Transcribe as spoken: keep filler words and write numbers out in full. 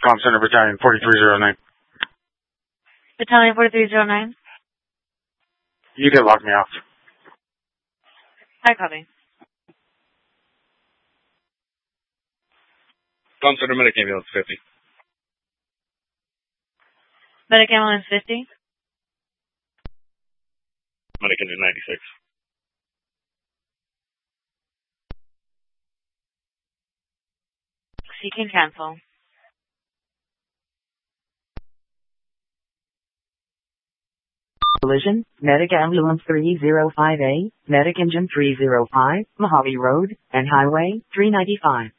Comm Center Battalion forty-three oh nine. Battalion forty-three oh nine. You did lock me off. Hi, copy. Comm Center Medic Ambulance fifty. Medic Ambulance fifty. Medic Engine ninety-six. Seeking cancel. Collision, Medic Ambulance three oh five A, Medic Engine three oh five, Mojave Road, and Highway three ninety-five.